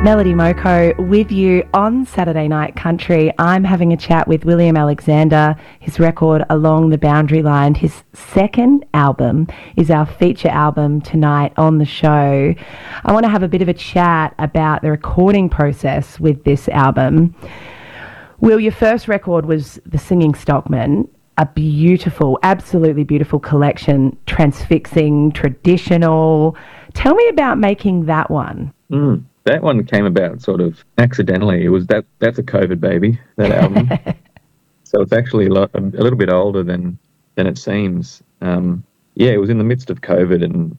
Melody Moko with you on Saturday Night Country. I'm having a chat with William Alexander. His record Along the Boundary Line, his second album, is our feature album tonight on the show. I want to have a bit of a chat about the recording process with this album. Will, your first record was The Singing Stockman, a beautiful, absolutely beautiful collection, transfixing, traditional. Tell me about making that one. That one came about sort of accidentally. It was that's a COVID baby, that album. So it's actually a little bit older than it seems. It was in the midst of COVID, and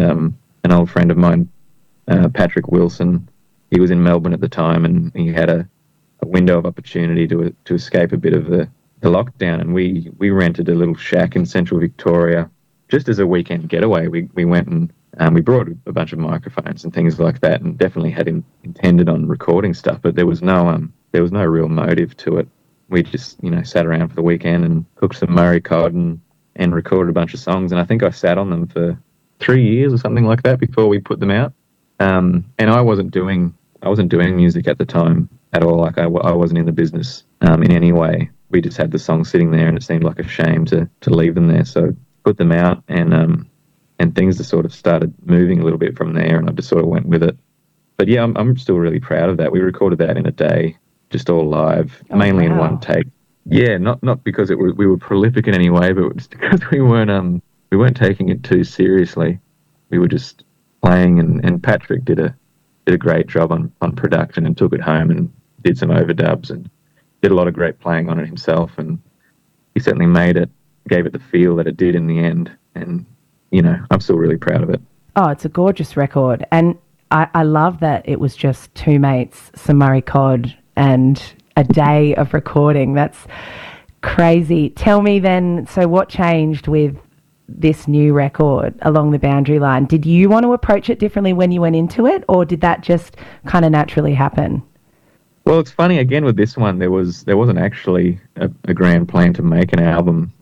an old friend of mine, Patrick Wilson, he was in Melbourne at the time, and he had a window of opportunity to escape a bit of the lockdown, and we rented a little shack in central Victoria just as a weekend getaway. We went and we brought a bunch of microphones and things like that, and definitely had intended on recording stuff, but there was no real motive to it. We just sat around for the weekend and cooked some Murray cod and recorded a bunch of songs, and I think I sat on them for 3 years or something like that before we put them out. And I wasn't doing music at the time at all. Like I wasn't in the business in any way. We just had the songs sitting there, and it seemed like a shame to leave them there. So put them out, and things just sort of started moving a little bit from there, and I just sort of went with it. But yeah, I'm still really proud of that. We recorded that in a day, just all live, mainly in one take. Yeah, not because we were prolific in any way, but just because we weren't taking it too seriously. We were just playing, and Patrick did a great job on production, and took it home and did some overdubs and did a lot of great playing on it himself, and he certainly gave it the feel that it did in the end, and I'm still really proud of it. Oh, it's a gorgeous record. And I love that it was just two mates, some Murray cod, and a day of recording. That's crazy. Tell me then, so what changed with this new record, Along the Boundary Line? Did you want to approach it differently when you went into it, or did that just kind of naturally happen? Well, it's funny, again, with this one, there wasn't actually a grand plan to make an album.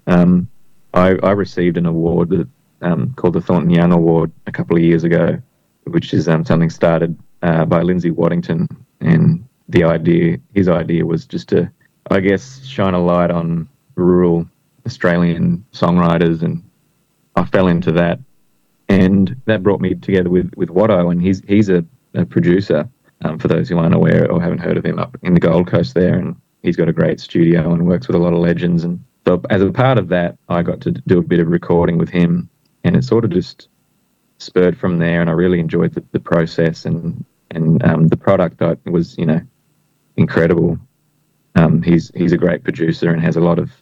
I received an award that called the Thornton Young Award a couple of years ago, which is something started by Lindsay Waddington, and his idea was just to, I guess, shine a light on rural Australian songwriters, and I fell into that, and that brought me together with Watto, and he's a producer, for those who aren't aware or haven't heard of him, up in the Gold Coast there, and he's got a great studio and works with a lot of legends, and so as a part of that, I got to do a bit of recording with him, and it sort of just spurred from there, and I really enjoyed the process, and the product was, incredible. He's a great producer and has a lot of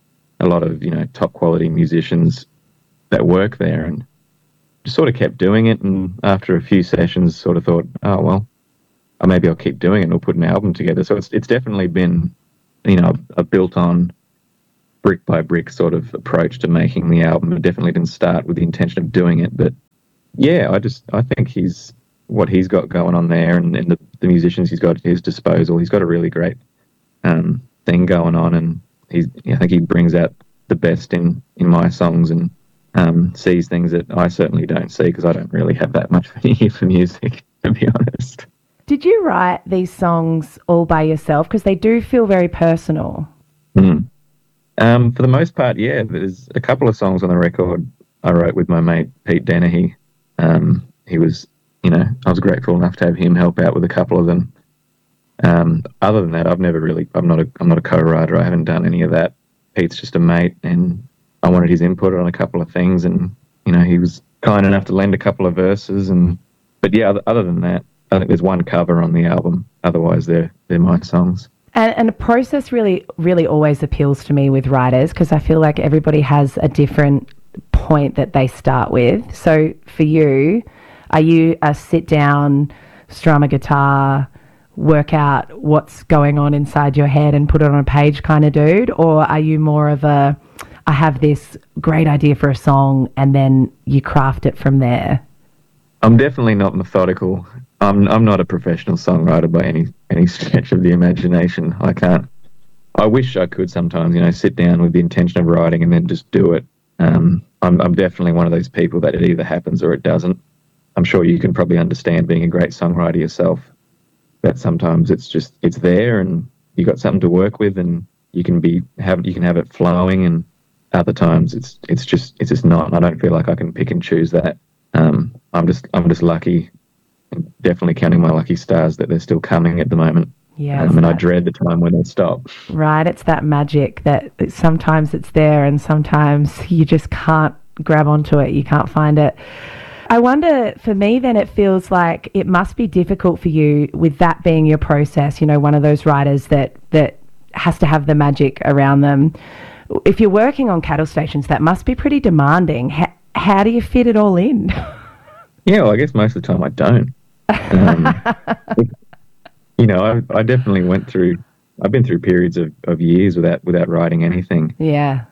top quality musicians that work there, and just sort of kept doing it, and after a few sessions sort of thought, oh well, maybe I'll keep doing it and we'll put an album together. So it's definitely been, a built on brick by brick sort of approach to making the album. It definitely didn't start with the intention of doing it, but yeah, I think what he's got going on there, and the musicians he's got at his disposal, he's got a really great thing going on, and I think he brings out the best in my songs, and sees things that I certainly don't see, because I don't really have that much of an ear for music, to be honest. Did you write these songs all by yourself? Because they do feel very personal. For the most part, yeah. There's a couple of songs on the record I wrote with my mate Pete Dennehy. He was, I was grateful enough to have him help out with a couple of them. Other than that, I'm not a co-writer. I haven't done any of that. Pete's just a mate, and I wanted his input on a couple of things, and he was kind enough to lend a couple of verses. But yeah, other than that, I think there's one cover on the album. Otherwise, they're my songs. And the process really, really always appeals to me with writers, because I feel like everybody has a different point that they start with. So for you, are you a sit down, strum a guitar, work out what's going on inside your head and put it on a page kind of dude? Or are you more of I have this great idea for a song and then you craft it from there? I'm definitely not methodical. I'm not a professional songwriter by any stretch of the imagination. I can't. I wish I could sometimes, sit down with the intention of writing and then just do it. I'm definitely one of those people that it either happens or it doesn't. I'm sure you can probably understand being a great songwriter yourself. that sometimes it's there and you got something to work with, and you can have it flowing, and other times it's just not. And I don't feel like I can pick and choose that. I'm just lucky, and definitely counting my lucky stars that they're still coming at the moment. Yeah, and I dread the time when they stop. Right, it's that magic that sometimes it's there and sometimes you just can't grab onto it. You can't find it. I wonder, for me then, it feels like it must be difficult for you with that being your process, one of those writers that has to have the magic around them. If you're working on cattle stations, that must be pretty demanding. How do you fit it all in? Yeah, well, I guess most of the time I don't. I definitely I've been through periods of years without writing anything. Yeah.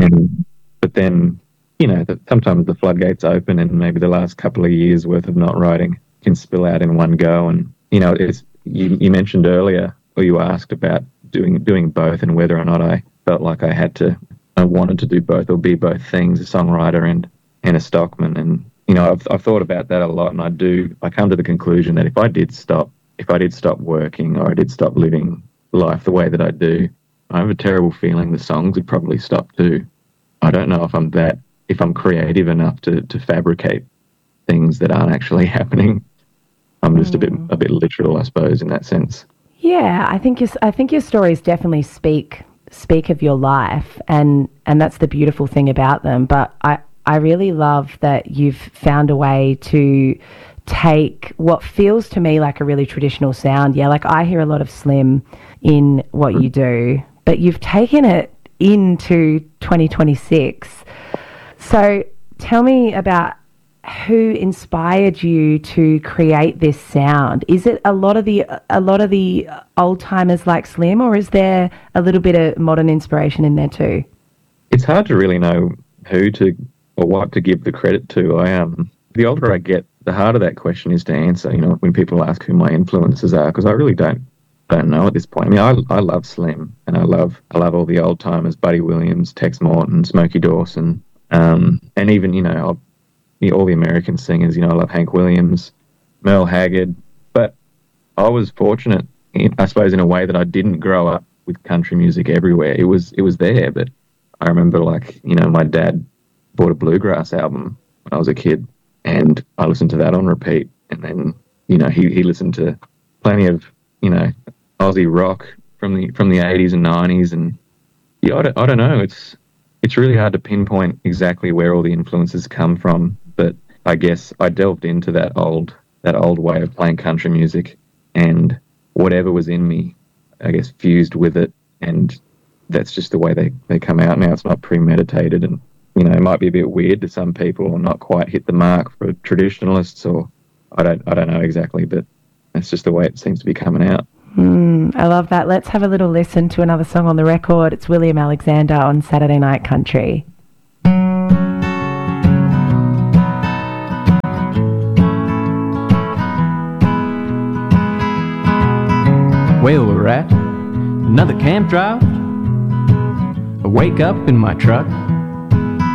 But then, sometimes the floodgates open, and maybe the last couple of years worth of not writing can spill out in one go. And, it's, you mentioned earlier, or you asked about doing both, and whether or not I felt like I wanted to do both or be both things, a songwriter and a stockman. And, I've thought about that a lot, and I come to the conclusion that if I did stop working, or I did stop living life the way that I do, I have a terrible feeling the songs would probably stop too. I don't know if I'm creative enough to fabricate things that aren't actually happening. I'm just a bit literal, I suppose, in that sense. Yeah, I think your stories definitely speak of your life, and that's the beautiful thing about them. But I really love that you've found a way to take what feels to me like a really traditional sound. Yeah, like I hear a lot of Slim in what you do, but you've taken it into 2026. So tell me about who inspired you to create this sound. Is it a lot of the old timers like Slim, or is there a little bit of modern inspiration in there too? It's hard to really know who to or what to give the credit to. The older I get, the harder that question is to answer. When people ask who my influences are, because I really don't know at this point. I mean, I love Slim, and I love all the old timers: Buddy Williams, Tex Morton, Smokey Dawson, and even all the American singers. I love Hank Williams, Merle Haggard. But I was fortunate, I suppose, in a way that I didn't grow up with country music everywhere. It was there, but I remember, my dad bought a bluegrass album when I was a kid, and I listened to that on repeat. And then, he listened to plenty of, Aussie rock from the 80s and 90s. And I don't know. It's really hard to pinpoint exactly where all the influences come from. But I guess I delved into that old way of playing country music, and whatever was in me, I guess, fused with it. And that's just the way they come out now. It's not premeditated, and it might be a bit weird to some people, or not quite hit the mark for traditionalists, or I don't know exactly, but that's just the way it seems to be coming out. I love that. Let's have a little listen to another song on the record. It's William Alexander on Saturday Night Country. Well, we're at another camp drive. I wake up in my truck,